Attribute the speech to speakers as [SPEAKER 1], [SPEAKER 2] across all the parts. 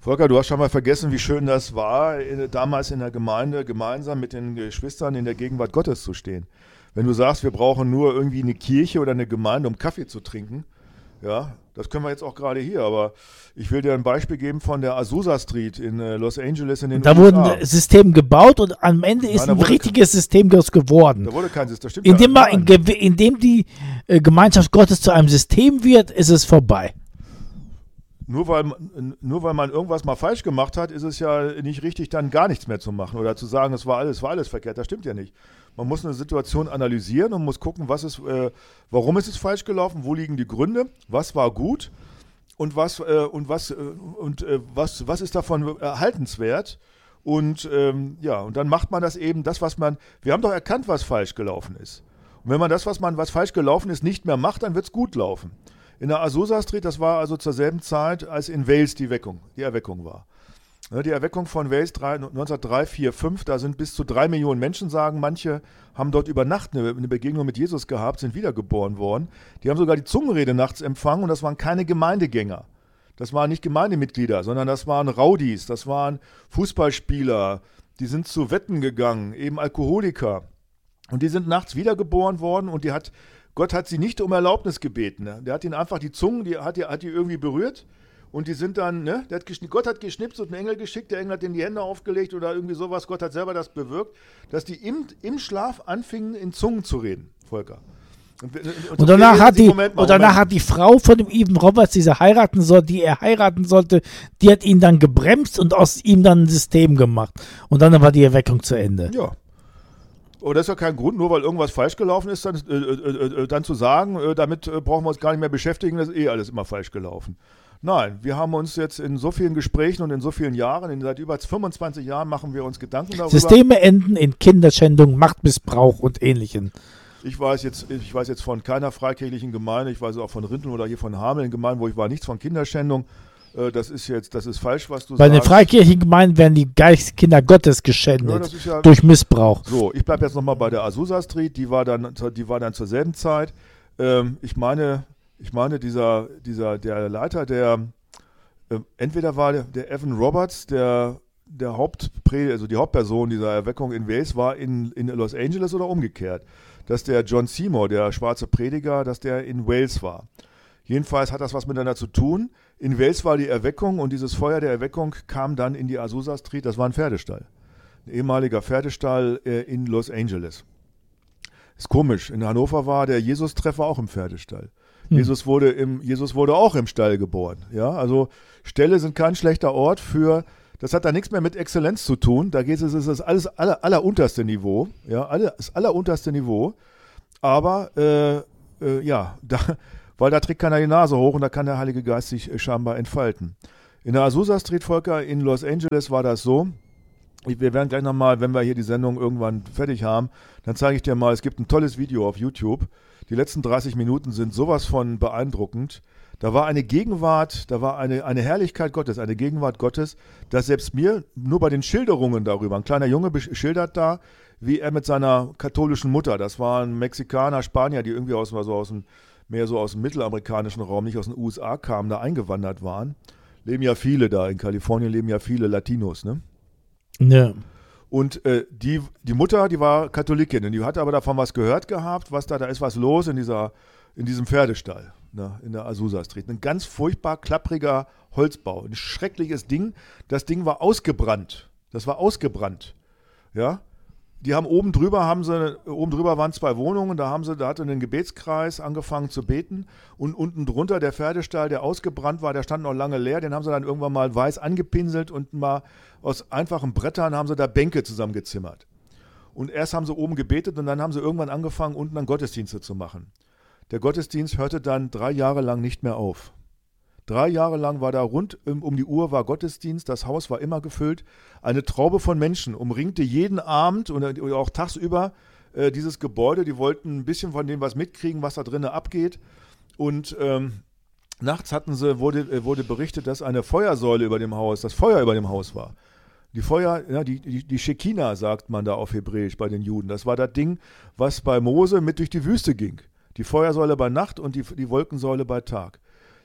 [SPEAKER 1] Volker, du hast schon mal vergessen, wie schön das war, damals in der Gemeinde gemeinsam mit den Geschwistern in der Gegenwart Gottes zu stehen. Wenn du sagst, wir brauchen nur irgendwie eine Kirche oder eine Gemeinde, um Kaffee zu trinken, ja, das können wir jetzt auch gerade hier, aber ich will dir ein Beispiel geben von der Azusa Street in Los Angeles in den
[SPEAKER 2] Da
[SPEAKER 1] USA.
[SPEAKER 2] wurden Systeme gebaut und am Ende ist ein richtiges System daraus geworden.
[SPEAKER 1] Da wurde kein System, das stimmt.
[SPEAKER 2] Indem die Gemeinschaft Gottes zu einem System wird, ist es vorbei.
[SPEAKER 1] Nur weil man irgendwas mal falsch gemacht hat, ist es ja nicht richtig, dann gar nichts mehr zu machen oder zu sagen, es war alles verkehrt. Das stimmt ja nicht. Man muss eine Situation analysieren und muss gucken, warum ist es falsch gelaufen, wo liegen die Gründe, was war gut und was ist davon erhaltenswert. Und und dann macht man das eben, wir haben doch erkannt, was falsch gelaufen ist. Und wenn man das, was falsch gelaufen ist, nicht mehr macht, dann wird es gut laufen. In der Azusa Street, das war also zur selben Zeit, als in Wales die Erweckung war. Die Erweckung von Wales 1903, 4, 5, da sind bis zu 3 Millionen Menschen, sagen manche, haben dort über Nacht eine Begegnung mit Jesus gehabt, sind wiedergeboren worden. Die haben sogar die Zungenrede nachts empfangen und das waren keine Gemeindegänger. Das waren nicht Gemeindemitglieder, sondern das waren Rowdies, das waren Fußballspieler, die sind zu Wetten gegangen, eben Alkoholiker. Und die sind nachts wiedergeboren worden und Gott hat sie nicht um Erlaubnis gebeten. Ne? Der hat ihnen einfach die Zungen, hat die irgendwie berührt und die sind dann, ne? Gott hat geschnipst und einen Engel geschickt, der Engel hat denen die Hände aufgelegt oder irgendwie sowas. Gott hat selber das bewirkt, dass die im Schlaf anfingen, in Zungen zu reden, Volker.
[SPEAKER 2] Und danach hat die Frau von dem Evan Roberts, die er heiraten sollte, die hat ihn dann gebremst und aus ihm dann ein System gemacht. Und dann war die Erweckung zu Ende.
[SPEAKER 1] Ja. Aber das ist ja kein Grund, nur weil irgendwas falsch gelaufen ist, dann zu sagen, damit brauchen wir uns gar nicht mehr beschäftigen, das ist alles immer falsch gelaufen. Nein, wir haben uns jetzt in so vielen Gesprächen und in so vielen Jahren, seit über 25 Jahren machen wir uns Gedanken darüber.
[SPEAKER 2] Systeme enden in Kinderschändung, Machtmissbrauch und Ähnlichem.
[SPEAKER 1] Ich weiß jetzt von keiner freikirchlichen Gemeinde, ich weiß auch von Rinteln oder hier von Hameln Gemeinden, wo ich war, nichts von Kinderschändung. Das ist falsch, was du sagst.
[SPEAKER 2] Bei den freikirchlichen Gemeinden werden die Kinder Gottes geschändet durch Missbrauch.
[SPEAKER 1] So, ich bleibe jetzt nochmal bei der Azusa Street, die war dann zur selben Zeit. Ich meine, der Leiter, entweder war der Evan Roberts, die Hauptperson dieser Erweckung in Wales war in Los Angeles oder umgekehrt. Dass der John Seymour, der schwarze Prediger, dass der in Wales war. Jedenfalls hat das was miteinander zu tun. In Wales war die Erweckung und dieses Feuer der Erweckung kam dann in die Azusa Street. Das war ein Pferdestall. Ein ehemaliger Pferdestall in Los Angeles. Ist komisch. In Hannover war der Jesus-Treffer auch im Pferdestall. Jesus wurde auch im Stall geboren. Ja, also Ställe sind kein schlechter Ort für. Das hat da nichts mehr mit Exzellenz zu tun. Da geht es das alles allerunterste Niveau. Ja, das allerunterste Niveau. Aber weil da trägt keiner die Nase hoch und da kann der Heilige Geist sich scheinbar entfalten. In der Azusa Street, Volker, in Los Angeles war das so. Wir werden gleich nochmal, wenn wir hier die Sendung irgendwann fertig haben, dann zeige ich dir mal, es gibt ein tolles Video auf YouTube. Die letzten 30 Minuten sind sowas von beeindruckend. Da war eine Gegenwart, da war eine Herrlichkeit Gottes, eine Gegenwart Gottes, dass selbst mir nur bei den Schilderungen darüber, ein kleiner Junge schildert da, wie er mit seiner katholischen Mutter, das waren Mexikaner, Spanier, die irgendwie mehr so aus dem mittelamerikanischen Raum, nicht aus den USA kamen, da eingewandert waren. Leben ja viele da, in Kalifornien leben ja viele Latinos, ne?
[SPEAKER 2] Ja.
[SPEAKER 1] Und die Mutter, die war Katholikin und die hatte aber davon was gehört gehabt, da ist was los in diesem Pferdestall, ne, in der Azusa Street. Ein ganz furchtbar klappriger Holzbau, ein schreckliches Ding. Das Ding war ausgebrannt. Das war ausgebrannt. Ja. Die haben oben drüber waren 2 Wohnungen, da hatte ein Gebetskreis angefangen zu beten und unten drunter der Pferdestall, der ausgebrannt war, der stand noch lange leer, den haben sie dann irgendwann mal weiß angepinselt und mal aus einfachen Brettern haben sie da Bänke zusammengezimmert. Und erst haben sie oben gebetet und dann haben sie irgendwann angefangen, unten dann Gottesdienste zu machen. Der Gottesdienst hörte dann 3 Jahre lang nicht mehr auf. 3 Jahre lang war da rund um die Uhr war Gottesdienst, das Haus war immer gefüllt. Eine Traube von Menschen umringte jeden Abend oder auch tagsüber dieses Gebäude. Die wollten ein bisschen von dem was mitkriegen, was da drinnen abgeht. Und nachts wurde berichtet, dass eine Feuersäule über dem Haus, das Feuer über dem Haus war. Die Shekinah sagt man da auf Hebräisch bei den Juden. Das war das Ding, was bei Mose mit durch die Wüste ging. Die Feuersäule bei Nacht und die Wolkensäule bei Tag.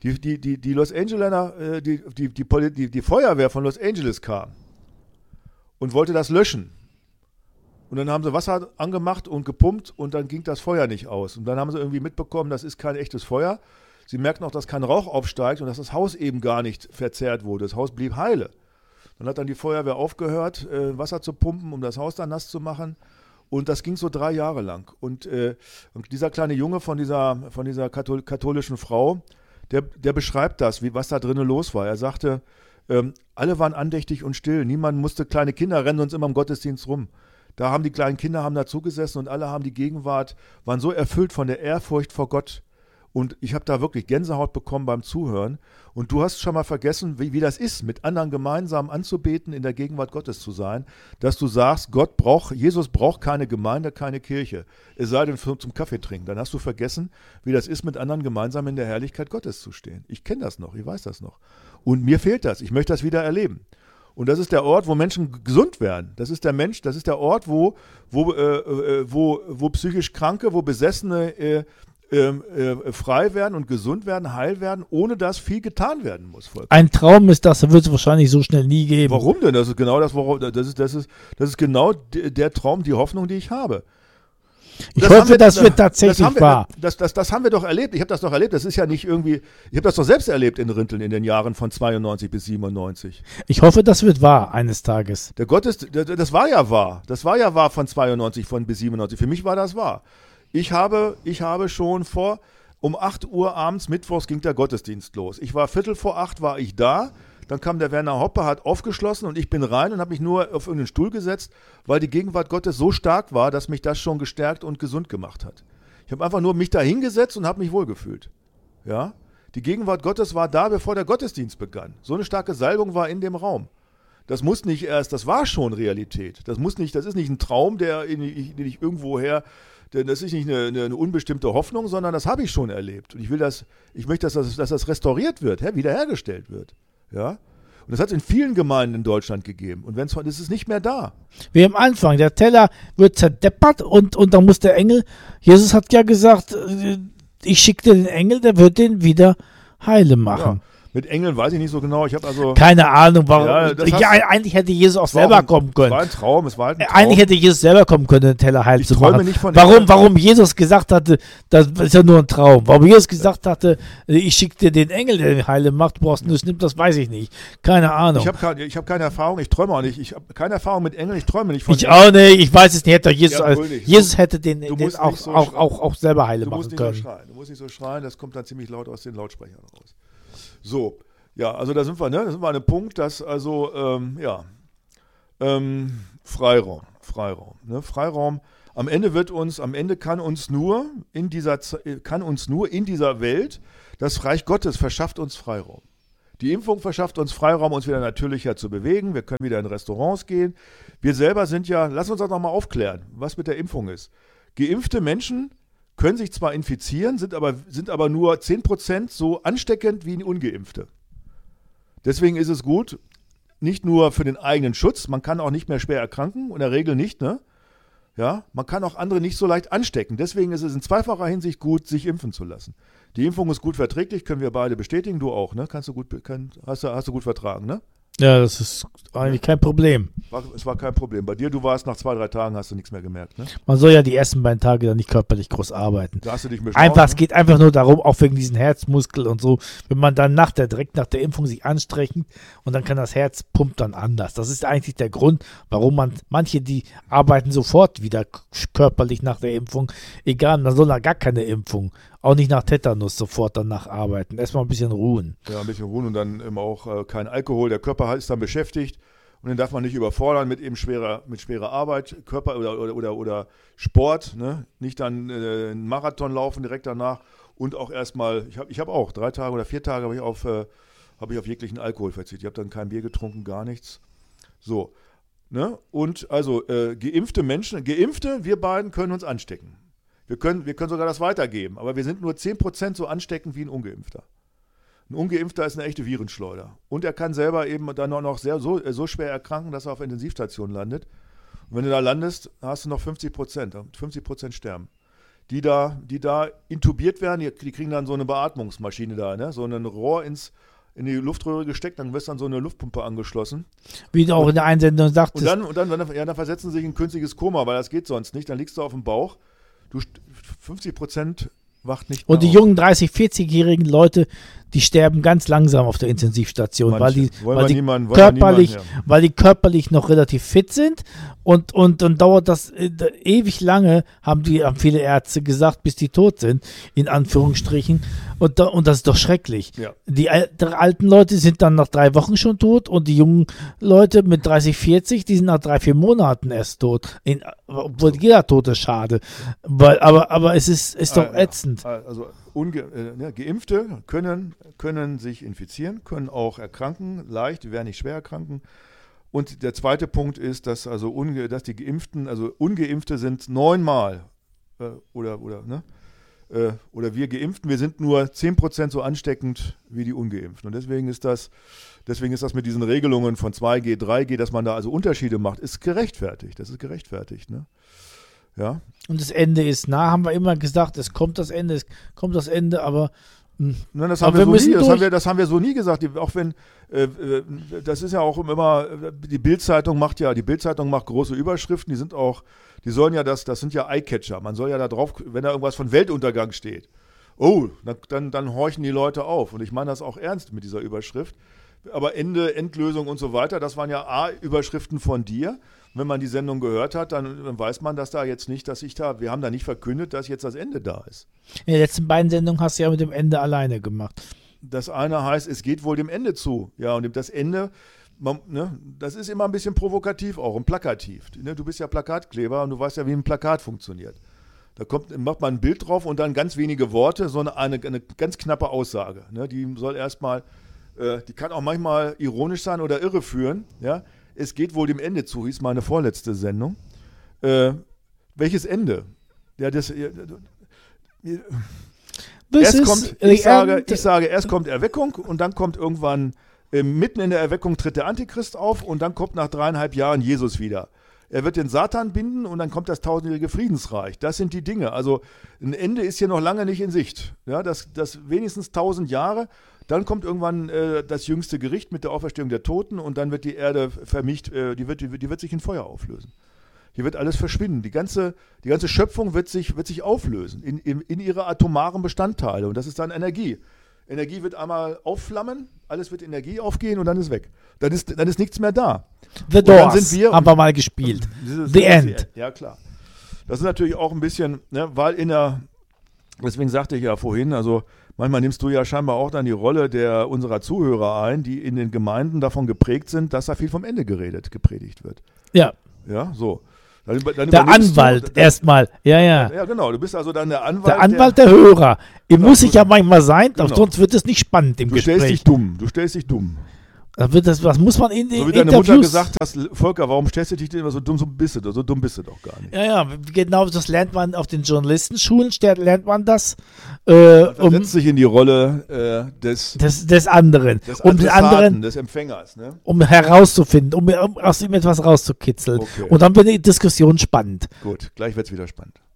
[SPEAKER 1] Die Los Angeleser, die Feuerwehr von Los Angeles kam und wollte das löschen. Und dann haben sie Wasser angemacht und gepumpt und dann ging das Feuer nicht aus. Und dann haben sie irgendwie mitbekommen, das ist kein echtes Feuer. Sie merkten auch, dass kein Rauch aufsteigt und dass das Haus eben gar nicht verzehrt wurde. Das Haus blieb heile. Dann hat dann die Feuerwehr aufgehört, Wasser zu pumpen, um das Haus dann nass zu machen. Und das ging so 3 Jahre lang. Und dieser kleine Junge von dieser katholischen Frau, der beschreibt das, was da drinnen los war. Er sagte, alle waren andächtig und still. Niemand musste, kleine Kinder rennen uns immer im Gottesdienst rum. Da haben die kleinen Kinder dazu gesessen und alle haben die Gegenwart, waren so erfüllt von der Ehrfurcht vor Gott. Und ich habe da wirklich Gänsehaut bekommen beim Zuhören. Und du hast schon mal vergessen, wie das ist, mit anderen gemeinsam anzubeten, in der Gegenwart Gottes zu sein, dass du sagst, Jesus braucht keine Gemeinde, keine Kirche, es sei denn zum Kaffee trinken. Dann hast du vergessen, wie das ist, mit anderen gemeinsam in der Herrlichkeit Gottes zu stehen. Ich kenne das noch, ich weiß das noch. Und mir fehlt das, ich möchte das wieder erleben. Und das ist der Ort, wo Menschen gesund werden. Das ist der Ort, wo psychisch Kranke, wo Besessene frei werden und gesund werden, heil werden, ohne dass viel getan werden muss.
[SPEAKER 2] Ein Traum ist das, wird es wahrscheinlich so schnell nie geben.
[SPEAKER 1] Warum denn? Das ist genau das ist genau der Traum, die Hoffnung, die ich habe.
[SPEAKER 2] Ich hoffe, das wird tatsächlich wahr.
[SPEAKER 1] Das haben wir doch erlebt. Ich habe das doch erlebt. Das ist ja nicht irgendwie, ich habe das doch selbst erlebt in Rinteln in den Jahren von 92 bis 97.
[SPEAKER 2] Ich hoffe, das wird wahr eines Tages.
[SPEAKER 1] Das war ja wahr. Das war ja wahr von 92 bis 97. Für mich war das wahr. Ich habe schon um 8 Uhr abends, mittwochs ging der Gottesdienst los. Ich war 7:45 war ich da. Dann kam der Werner Hoppe, hat aufgeschlossen und ich bin rein und habe mich nur auf irgendeinen Stuhl gesetzt, weil die Gegenwart Gottes so stark war, dass mich das schon gestärkt und gesund gemacht hat. Ich habe einfach nur mich da hingesetzt und habe mich wohlgefühlt. Ja? Die Gegenwart Gottes war da, bevor der Gottesdienst begann. So eine starke Salbung war in dem Raum. Das war schon Realität. Das ist nicht ein Traum, den ich irgendwoher, denn das ist nicht eine unbestimmte Hoffnung, sondern das habe ich schon erlebt. Und ich möchte, dass das restauriert wird, wiederhergestellt wird. Ja? Und das hat es in vielen Gemeinden in Deutschland gegeben. Und das ist nicht mehr da.
[SPEAKER 2] Wie am Anfang, der Teller wird zerdeppert und dann muss der Engel, Jesus hat ja gesagt, ich schicke dir den Engel, der wird den wieder heile machen.
[SPEAKER 1] Ja. Mit Engeln weiß ich nicht so genau. Ich habe
[SPEAKER 2] keine Ahnung, warum. Eigentlich hätte Jesus auch selber kommen können.
[SPEAKER 1] Es war ein Traum,
[SPEAKER 2] Eigentlich hätte Jesus selber kommen können, den Teller heil zu machen.
[SPEAKER 1] Nicht von
[SPEAKER 2] warum Jesus gesagt hatte, das ist ja nur ein Traum. Warum Jesus gesagt hatte, ich schicke dir den Engel, der den heile macht, brauchst du es nimmt, das weiß ich nicht. Keine Ahnung.
[SPEAKER 1] Ich habe keine Erfahrung, ich träume auch nicht. Ich habe keine Erfahrung mit Engeln, ich träume nicht von
[SPEAKER 2] Engeln. Ich auch nicht, ich weiß es nicht. Hätte Jesus hätte den auch selber heile machen können.
[SPEAKER 1] Du musst nicht so schreien, das kommt dann ziemlich laut aus den Lautsprechern raus. So, ja, also da sind wir an einem Punkt, dass Freiraum. Ne? Freiraum, am Ende kann uns nur in dieser Welt, das Reich Gottes verschafft uns Freiraum. Die Impfung verschafft uns Freiraum, uns wieder natürlicher zu bewegen, wir können wieder in Restaurants gehen. Wir selber lass uns das nochmal aufklären, was mit der Impfung ist. Geimpfte Menschen können sich zwar infizieren, sind aber nur 10% so ansteckend wie Ungeimpfte. Deswegen ist es gut, nicht nur für den eigenen Schutz, man kann auch nicht mehr schwer erkranken, in der Regel nicht, ne? Ja, man kann auch andere nicht so leicht anstecken. Deswegen ist es in zweifacher Hinsicht gut, sich impfen zu lassen. Die Impfung ist gut verträglich, können wir beide bestätigen, du auch, ne? Hast du gut vertragen, ne?
[SPEAKER 2] Ja, das ist eigentlich kein Problem.
[SPEAKER 1] Es war kein Problem. Bei dir, du warst nach 2-3 Tagen, hast du nichts mehr gemerkt, ne?
[SPEAKER 2] Man soll ja die ersten beiden Tage dann nicht körperlich groß arbeiten.
[SPEAKER 1] Da hast du dich
[SPEAKER 2] Es geht einfach nur darum, auch wegen diesen Herzmuskel und so, wenn man dann direkt nach der Impfung sich anstrengt und dann kann das Herz pumpt dann anders. Das ist eigentlich der Grund, warum manche, die arbeiten sofort wieder körperlich nach der Impfung, egal, man soll da gar keine Impfung. Auch nicht nach Tetanus sofort danach arbeiten. Erstmal ein bisschen ruhen.
[SPEAKER 1] Ja, ein bisschen ruhen und dann immer auch kein Alkohol. Der Körper ist dann beschäftigt und den darf man nicht überfordern mit eben schwerer Arbeit, Körper oder Sport. Ne? Nicht dann einen Marathon laufen direkt danach und auch erstmal, ich habe auch 3 Tage oder 4 Tage habe ich auf jeglichen Alkohol verzichtet. Ich habe dann kein Bier getrunken, gar nichts. So, ne? Und also geimpfte, wir beiden können uns anstecken. Wir können sogar das weitergeben, aber wir sind nur 10% so ansteckend wie ein Ungeimpfter. Ein Ungeimpfter ist eine echte Virenschleuder. Und er kann selber eben dann noch so schwer erkranken, dass er auf Intensivstation landet. Und wenn du da landest, hast du noch 50%. 50% sterben. die da intubiert werden, die kriegen dann so eine Beatmungsmaschine da, ne? So ein Rohr in die Luftröhre gesteckt, dann wird dann so eine Luftpumpe angeschlossen.
[SPEAKER 2] Wie du auch in der Einsendung sagtest.
[SPEAKER 1] Und dann versetzen sie sich in ein künstliches Koma, weil das geht sonst nicht. Dann liegst du auf dem Bauch, 50% wacht nicht mehr
[SPEAKER 2] Und die
[SPEAKER 1] auf.
[SPEAKER 2] jungen 30-, 40-jährigen Leute, die sterben ganz langsam auf der Intensivstation, weil die körperlich noch relativ fit sind und dann dauert das ewig lange, haben viele Ärzte gesagt, bis die tot sind, in Anführungsstrichen, und das ist doch schrecklich.
[SPEAKER 1] Ja.
[SPEAKER 2] Die alten Leute sind dann nach 3 Wochen schon tot und die jungen Leute mit 30, 40, die sind nach 3, 4 Monaten erst tot. Obwohl jeder Tod ist schade. Aber es ist doch ätzend.
[SPEAKER 1] Also Geimpfte können sich infizieren, können auch erkranken, leicht, die werden nicht schwer erkranken. Und der zweite Punkt ist, dass die Geimpften, also Ungeimpfte sind 9-mal oder wir Geimpften, wir sind nur 10% so ansteckend wie die Ungeimpften. Und deswegen ist das mit diesen Regelungen von 2G, 3G, dass man da also Unterschiede macht, ist gerechtfertigt. Das ist gerechtfertigt, ne? Ja.
[SPEAKER 2] Und das Ende ist nah, haben wir immer gesagt, es kommt das Ende, aber
[SPEAKER 1] nein, das haben wir so nie gesagt. Auch wenn, das ist ja auch immer, die Bild-Zeitung macht große Überschriften, die sollen ja das sind ja Eyecatcher. Man soll ja da drauf, wenn da irgendwas von Weltuntergang steht, dann horchen die Leute auf. Und ich meine das auch ernst mit dieser Überschrift. Aber Ende, Endlösung und so weiter, das waren ja A-Überschriften von dir. Wenn man die Sendung gehört hat, dann weiß man, dass da jetzt nicht, wir haben da nicht verkündet, dass jetzt das Ende da ist.
[SPEAKER 2] In den letzten beiden Sendungen hast du ja mit dem Ende alleine gemacht.
[SPEAKER 1] Das eine heißt, es geht wohl dem Ende zu. Ja, und das Ende, das ist immer ein bisschen provokativ auch und plakativ. Ne? Du bist ja Plakatkleber und du weißt ja, wie ein Plakat funktioniert. Da macht man ein Bild drauf und dann ganz wenige Worte, so eine ganz knappe Aussage. Ne? Die soll erstmal, die kann auch manchmal ironisch sein oder irreführen, ja. Es geht wohl dem Ende zu, hieß meine vorletzte Sendung. Welches Ende? Ja, ich sage, erst kommt Erweckung und dann kommt irgendwann, mitten in der Erweckung tritt der Antichrist auf und dann kommt nach 3,5 Jahren Jesus wieder. Er wird den Satan binden und dann kommt das 1000-jährige Friedensreich. Das sind die Dinge. Also ein Ende ist hier noch lange nicht in Sicht. Ja, das wenigstens 1000 Jahre. Dann kommt irgendwann das jüngste Gericht mit der Auferstehung der Toten und dann wird die Erde vermischt, die wird sich in Feuer auflösen. Hier wird alles verschwinden. Die ganze Schöpfung wird sich auflösen in ihre atomaren Bestandteile und das ist dann Energie. Energie wird einmal aufflammen, alles wird Energie aufgehen und dann ist weg. Dann ist nichts mehr da.
[SPEAKER 2] The Doors haben wir mal gespielt. The End.
[SPEAKER 1] Ja, klar. Das ist natürlich auch ein bisschen, ne, weil deswegen sagte ich ja vorhin, also manchmal nimmst du ja scheinbar auch dann die Rolle unserer Zuhörer ein, die in den Gemeinden davon geprägt sind, dass da viel vom Ende gepredigt wird.
[SPEAKER 2] Ja.
[SPEAKER 1] Ja, so. Dann
[SPEAKER 2] der Anwalt erstmal. Ja.
[SPEAKER 1] Ja, genau. Du bist also dann der Anwalt.
[SPEAKER 2] Der Anwalt der Hörer. Muss ich ja manchmal sein, genau. Sonst wird es nicht spannend im Gespräch.
[SPEAKER 1] Du stellst dich dumm.
[SPEAKER 2] Was muss man in den
[SPEAKER 1] So wie deine Mutter gesagt hast, Volker, warum stellst du dich denn immer so dumm, so dumm bist du doch gar nicht.
[SPEAKER 2] Ja, genau, das lernt man auf den Journalistenschulen, lernt man das.
[SPEAKER 1] Setzt sich in die Rolle
[SPEAKER 2] des anderen.
[SPEAKER 1] Des Empfängers. Ne?
[SPEAKER 2] Um herauszufinden, um aus ihm etwas rauszukitzeln.
[SPEAKER 1] Okay.
[SPEAKER 2] Und dann wird die Diskussion spannend.
[SPEAKER 1] Gut, gleich wird es wieder spannend.